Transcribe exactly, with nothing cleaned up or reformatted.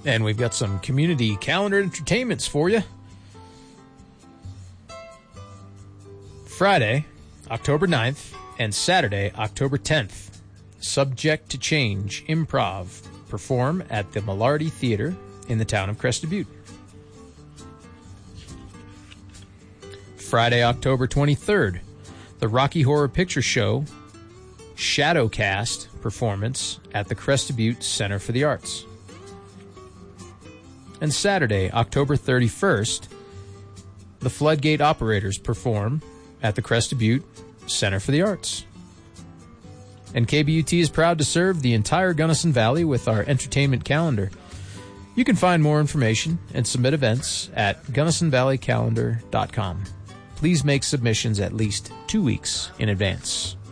And we've got some community calendar entertainments for you. Friday, October ninth, and Saturday, October tenth. Subject to Change Improv perform at the Malarty Theater in the town of Crested Butte. Friday, October twenty-third, the Rocky Horror Picture Show Shadowcast performance at the Crested Butte Center for the Arts. And Saturday, October thirty-first, the Floodgate Operators perform at the Crested Butte Center for the Arts. And K B U T is proud to serve the entire Gunnison Valley with our entertainment calendar. You can find more information and submit events at gunnison valley calendar dot com. Please make submissions at least two weeks in advance.